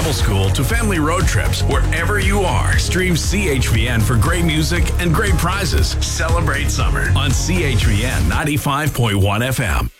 travel school to family road trips, wherever you are, stream CHVN for great music and great prizes. Celebrate summer on CHVN 95.1 FM.